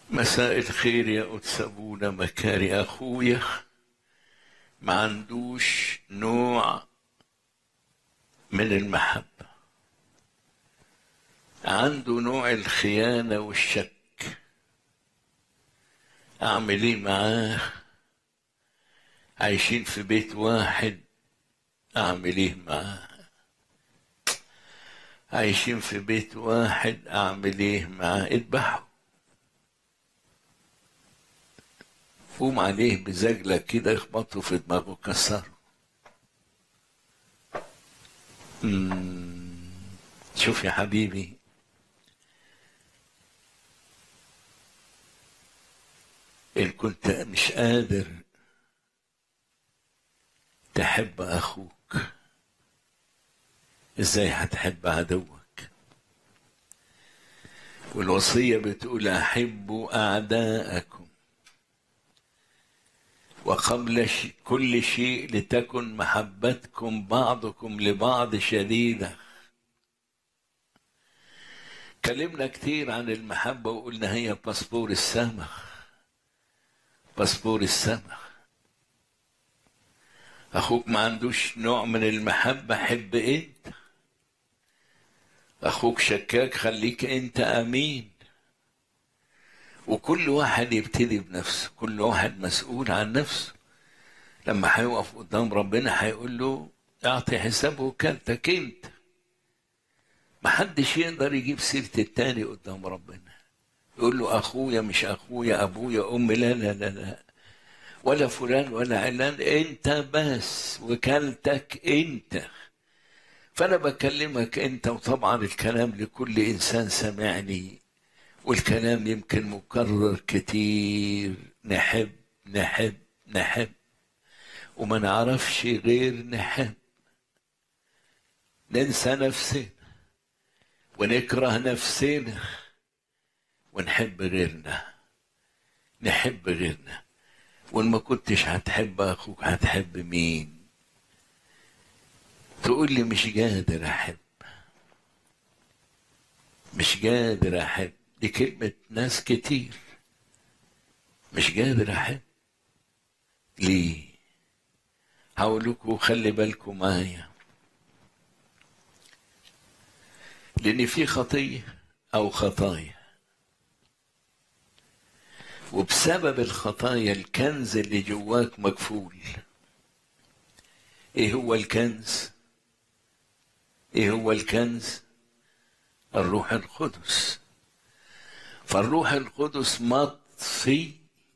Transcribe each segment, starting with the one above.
مساء الخير يا قدس أبونا مكاري أخويا. ما عندوش نوع من المحبة، عنده نوع الخيانة والشك. أعمل إيه معاه؟ عايشين في بيت واحد، أعمل إيه معاه؟ عايشين في بيت واحد، أعمل إيه معاه؟ اذبحه، قوم عليه بزجلة كده، اخبطه في دماغه، كسره. شوف يا حبيبي، إن كنت مش قادر تحب أخوك، إزاي هتحب عدوك؟ والوصية بتقول أحبوا أعداءكم، وقبل كل شيء لتكن محبتكم بعضكم لبعض شديدة. كلمنا كتير عن المحبة وقلنا هي باسبور السماء، باسبور السماء. أخوك ما عندوش نوع من المحبة، حب أنت. أخوك شكاك، خليك أنت أمين. وكل واحد يبتدي بنفسه، كل واحد مسؤول عن نفسه. لما هيقف قدام ربنا هيقول له اعطي حساب وكالتك انت. محدش يقدر يجيب سيرة التاني قدام ربنا، يقول له اخويا مش اخويا، ابويا امي، لا لا لا لا، ولا فلان ولا علان، انت بس، وكالتك انت. فانا بكلمك انت، وطبعا الكلام لكل انسان سمعني، والكلام يمكن مكرر كتير. نحب نحب نحب، وما نعرفش غير نحب. ننسى نفسنا ونكره نفسنا ونحب غيرنا، نحب غيرنا. وإن ما كنتش هتحب أخوك هتحب مين؟ تقول لي مش قادر أحب، مش قادر أحب. دي كلمة ناس كتير، مش قادر أحب. ليه؟ هقول لكم خلي بالكم معايا، لأن في خطية أو خطايا، وبسبب الخطايا الكنز اللي جواك مقفول. ايه هو الكنز؟ ايه هو الكنز؟ الروح القدس. فالروح القدس مطفي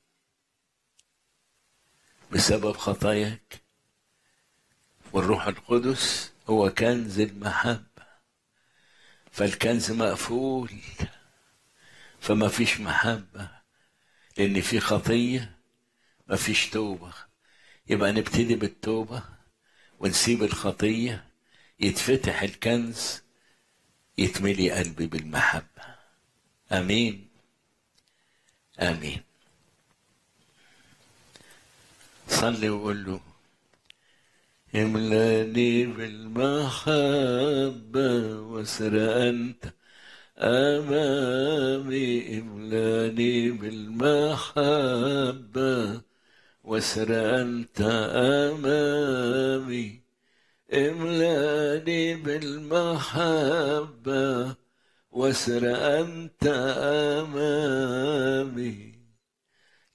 بسبب خطاياك، والروح القدس هو كنز المحبة. فالكنز مقفول، فما فيش محبة، لأن في خطية، ما فيش توبة. يبقى نبتدي بالتوبة ونسيب الخطية، يتفتح الكنز، يتملي قلبي بالمحبة. آمين آمين. صلي وقول له املاني بالمحبة واسر أنت أمامي. املاني بالمحبة واسر أنت أمامي. املاني بالمحبة واسر أنت أمامي.